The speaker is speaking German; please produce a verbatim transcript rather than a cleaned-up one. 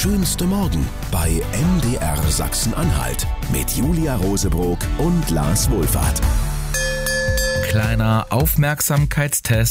schönste Morgen bei M D R Sachsen-Anhalt mit Julia Rosebrock und Lars Wohlfahrt. Kleiner Aufmerksamkeitstest.